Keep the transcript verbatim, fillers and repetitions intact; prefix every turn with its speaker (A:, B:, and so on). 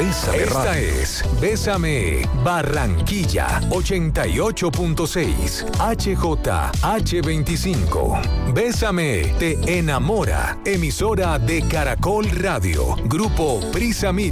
A: Bésame
B: Esta
A: Radio.
B: es Bésame Barranquilla ochenta y ocho punto seis H J H veinticinco. Bésame te enamora. Emisora de Caracol Radio. Grupo Prisa Media.